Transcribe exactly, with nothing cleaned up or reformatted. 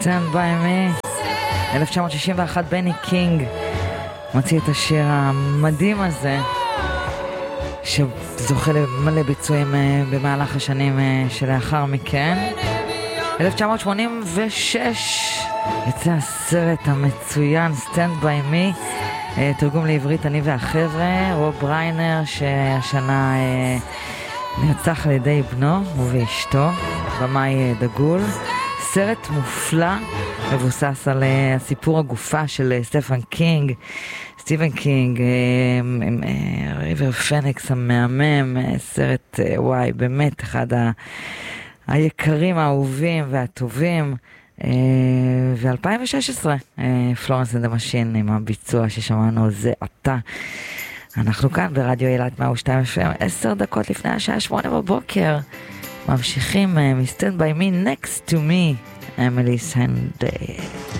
Stand by me, אלף תשע מאות שישים ואחת, בני קינג מוציא את השיר המדהים הזה שזוכה למלא ביצועים במהלך השנים שלאחר מכן. אלף תשע מאות שמונים ושש יצא הסרט המצוין Stand by me, תרגום לעברית אני והחבר'ה, רוב בריינר שהשנה נרצח על ידי בנו ואשתו, במאי דגול. סרט מופלא, מבוסס על הסיפור הגופה של סטפן קינג, סטיבן קינג, ריבר פניקס המהמם, סרט וואי, באמת אחד היקרים האהובים והטובים. ו-אלפיים ושש עשרה, פלורנס אנד דה משין עם הביצוע ששמענו זה עתה. אנחנו כאן ברדיו אילת מאה ושתיים אף אם, עשר דקות לפני השעה שמונה בבוקר. ממשיכים מ-Stand by me, next to me, אמילי סנד.